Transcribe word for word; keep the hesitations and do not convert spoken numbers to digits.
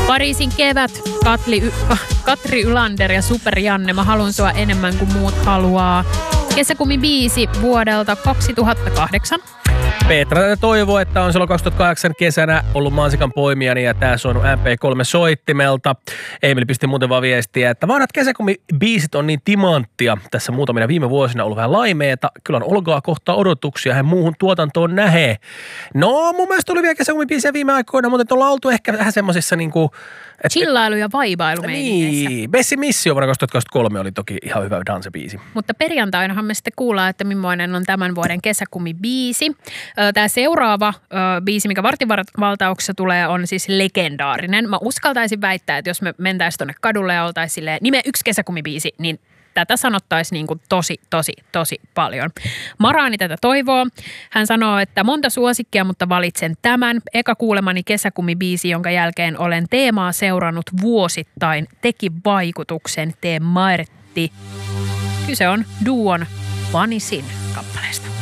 Pariisin kevät, Katli, Katri Ylander ja Super Janne, mä haluan sua enemmän kuin muut haluaa. Kesäkumibiisi vuodelta kaksituhattakahdeksan. Petra toivoo, että on silloin kaksituhattakahdeksan kesänä ollut mansikan poimijani ja tää on M P kolme soittimelta. Emil pisti muuten vaan viestiä, että vanhat kesäkumibiisit on niin timanttia. Tässä muutamina viime vuosina ollut vähän laimeeta. Kyllä on Olgaa kohtaa odotuksia hän muuhun tuotantoon nähee. No mun mielestä oli vielä kesäkumibiisiä viime aikoina, mutta ollaan oltu ehkä vähän semmosissa niinku... Chillailu ja vaibailu meiningissä. Niin, Bessi Missio vuonna kaksituhattakaksikymmentäkolme oli toki ihan hyvä dansebiisi. Mutta perjantainahan me sitten kuullaan, että millainen on tämän vuoden kesäkumibiisi. Tämä seuraava biisi, mikä vartinvaltauksessa tulee, on siis legendaarinen. Mä uskaltaisin väittää, että jos me mentäisiin tuonne kadulle ja oltaisiin silleen nime yksi kesäkumibiisi, niin tätä sanottaisiin niin kuin tosi, tosi, tosi paljon. Maraani tätä toivoo. Hän sanoo, että monta suosikkia, mutta valitsen tämän. Eka kuulemani kesäkumibiisi, jonka jälkeen olen teemaa seurannut vuosittain, teki vaikutuksen, tee Martti. Kyse on Duon Vanisin kappaleesta.